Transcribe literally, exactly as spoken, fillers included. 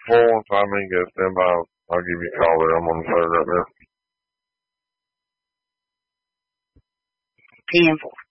full. Once I'm in, get stand by. I'll, I'll give you a call there. I'm on the phone right now. Ten four.